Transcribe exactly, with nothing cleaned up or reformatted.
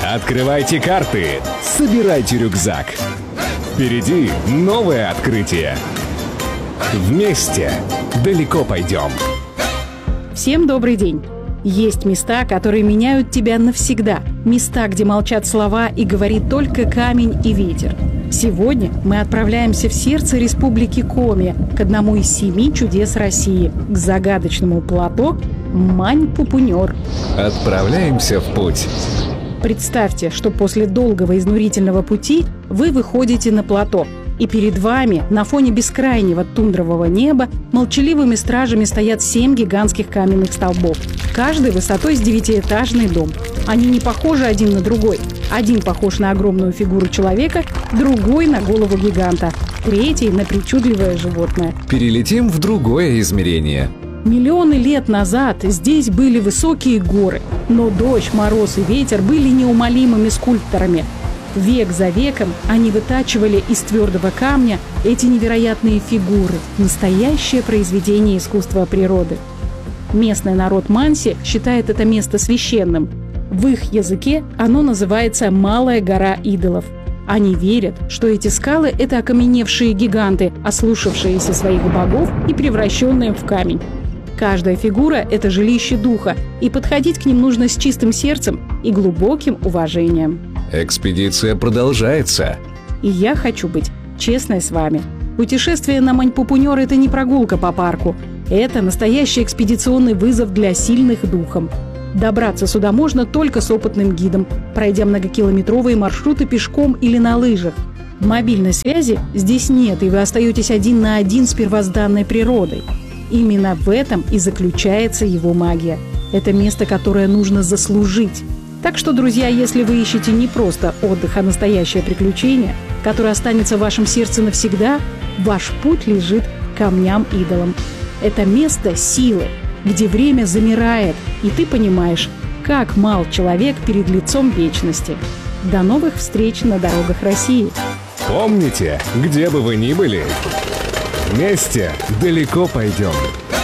Открывайте карты, собирайте рюкзак. Впереди новое открытие. Вместе далеко пойдем. Всем добрый день. Есть места, которые меняют тебя навсегда. Места, где молчат слова и говорит только камень и ветер. Сегодня мы отправляемся в сердце республики Коми, к одному из семи чудес России, к загадочному плато Мань-Пупунер. Отправляемся в путь. Представьте, что после долгого изнурительного пути вы выходите на плато, и перед вами на фоне бескрайнего тундрового неба молчаливыми стражами стоят семь гигантских каменных столбов, каждый высотой с девятиэтажный дом. Они не похожи один на другой. Один похож на огромную фигуру человека, другой на голову гиганта, третий на причудливое животное. Перелетим в другое измерение. Миллионы лет назад здесь были высокие горы, но дождь, мороз и ветер были неумолимыми скульпторами. Век за веком они вытачивали из твердого камня эти невероятные фигуры, настоящее произведение искусства природы. Местный народ Манси считает это место священным. В их языке оно называется «Малая гора идолов». Они верят, что эти скалы – это окаменевшие гиганты, ослушавшиеся своих богов и превращенные в камень. Каждая фигура – это жилище духа, и подходить к ним нужно с чистым сердцем и глубоким уважением. Экспедиция продолжается. И я хочу быть честной с вами. Путешествие на Мань-Пупунер – это не прогулка по парку. Это настоящий экспедиционный вызов для сильных духом. Добраться сюда можно только с опытным гидом, пройдя многокилометровые маршруты пешком или на лыжах. Мобильной связи здесь нет, и вы остаетесь один на один с первозданной природой. Именно в этом и заключается его магия. Это место, которое нужно заслужить. Так что, друзья, если вы ищете не просто отдых, а настоящее приключение, которое останется в вашем сердце навсегда, ваш путь лежит к камням-идолам. Это место силы, где время замирает, и ты понимаешь, как мал человек перед лицом вечности. До новых встреч на дорогах России! Помните, где бы вы ни были, вместе далеко пойдем.